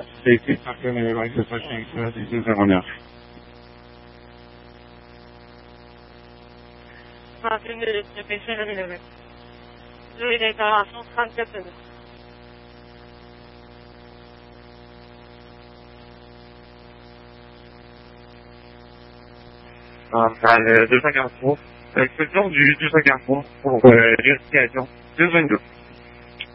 Safety Tucker, may I like to switching to this is Romeo. Şimdi peşine Zürich Garage 34. Le 243, expédition du 243 pour vérification. 222.